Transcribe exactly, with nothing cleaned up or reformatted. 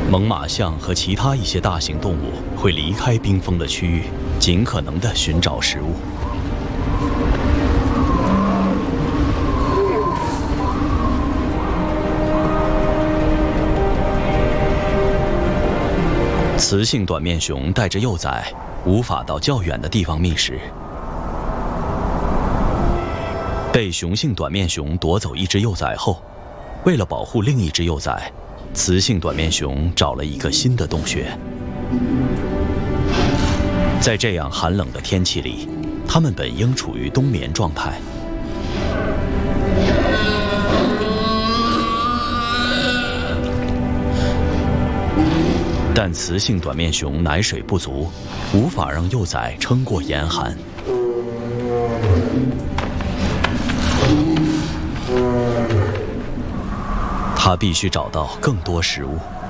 猛犸象和其他一些大型动物会离开冰封的区域，尽可能地寻找食物。雌性短面熊带着幼崽，无法到较远的地方觅食。被雄性短面熊夺走一只幼崽后，为了保护另一只幼崽，雌性短面熊找了一个新的洞穴。在这样寒冷的天气里，它们本应处于冬眠状态。但雌性短面熊奶水不足，无法让幼崽撑过严寒。它必须找到更多食物。